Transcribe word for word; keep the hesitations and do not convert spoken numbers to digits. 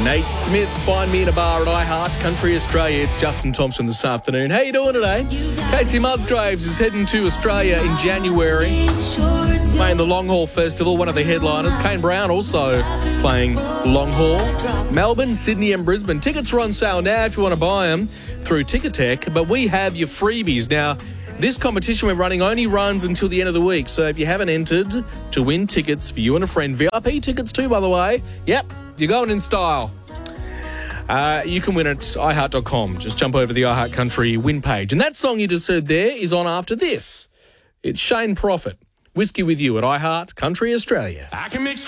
Nate Smith, find me in a bar at iHeart Country Australia. It's Justin Thompson this afternoon. How you doing today? Casey Musgraves is heading to Australia in January, playing the Long Haul Festival, one of the headliners. Kane Brown also playing Long Haul. Melbourne, Sydney and Brisbane. Tickets are on sale now if you want to buy them through Ticketek, but we have your freebies. Now, this competition we're running only runs until the end of the week, so if you haven't entered to win tickets for you and a friend, V I P tickets too, by the way, yep, you're going in style. Uh, you can win at i heart dot com. Just jump over the iHeart Country win page. And that song you just heard there is on after this. It's Shane Prophet, Whiskey With You at iHeart Country Australia. I can mix